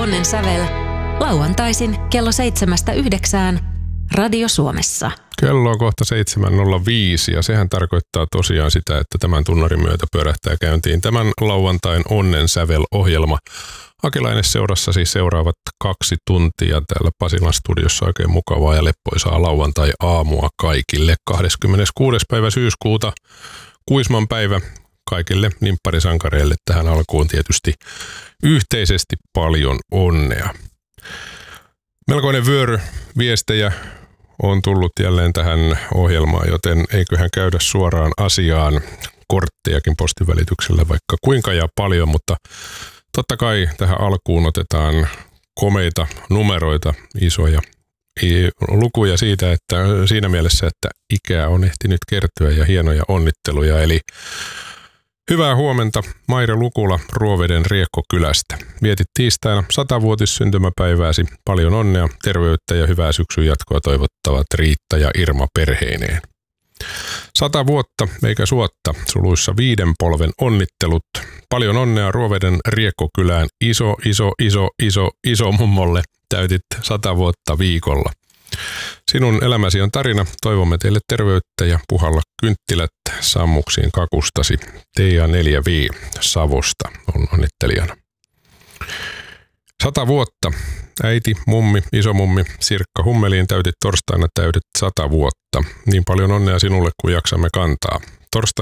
Onnen sävel. Lauantaisin kello 7-9 Radio Suomessa. Kello on kohta 7.05 ja sehän tarkoittaa tosiaan sitä, että tämän tunnarin myötä pyörähtää käyntiin tämän lauantain Onnen sävel-ohjelma. Akelainen seurassa siis seuraavat 2 tuntia täällä Pasilan studiossa. Oikein mukavaa ja leppoisaa lauantai-aamua kaikille. 26. päivä syyskuuta, Kuisman päivä kaikille nimpparisankareille tähän alkuun tietysti yhteisesti paljon onnea. Melkoinen vyöry viestejä on tullut jälleen tähän ohjelmaan, joten eiköhän käydä suoraan asiaan. Korttejakin postin välityksellä vaikka kuinka ja paljon, mutta totta kai tähän alkuun otetaan komeita numeroita, isoja lukuja siitä, että siinä mielessä, että ikää on ehtinyt kertyä ja hienoja onnitteluja. Eli hyvää huomenta Maire Lukula Ruoveden Riekkokylästä. Vietit tiistaina 100-vuotissyntymäpäivääsi. Paljon onnea, terveyttä ja hyvää syksyn jatkoa toivottavat Riitta ja Irma perheineen. 100 vuotta eikä suotta, suluissa 5 polven onnittelut. Paljon onnea Ruoveden Riekkokylään iso mummolle. Täytit 100 vuotta viikolla. Sinun elämäsi on tarina. Toivomme teille terveyttä ja puhalla kynttilät sammuksiin kakustasi. Teija 4V Savosta on onnittelijana. 100 vuotta. Äiti, mummi, isomummi Sirkka Hummeliin täytit torstaina täydet 100 vuotta. Niin paljon onnea sinulle kuin jaksamme kantaa. Torstaina